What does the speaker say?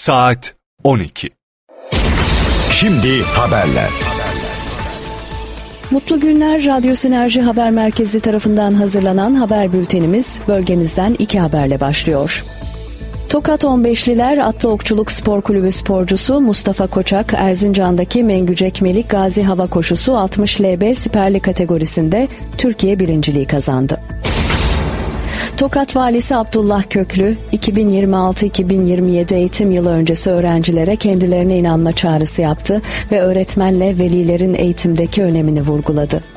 Saat 12. Şimdi haberler. Mutlu günler. Radyo Sinerji Haber Merkezi tarafından hazırlanan haber bültenimiz bölgemizden 2 haberle başlıyor. Tokat 15'liler Atlı Okçuluk Spor Kulübü sporcusu Mustafa Koçak, Erzincan'daki Mengücek Melik Gazi Hava Koşusu 60 LB siperli kategorisinde Türkiye birinciliği kazandı. Tokat Valisi Abdullah Köklü, 2026-2027 eğitim yılı öncesi öğrencilere kendilerine inanma çağrısı yaptı ve öğretmenle velilerin eğitimdeki önemini vurguladı.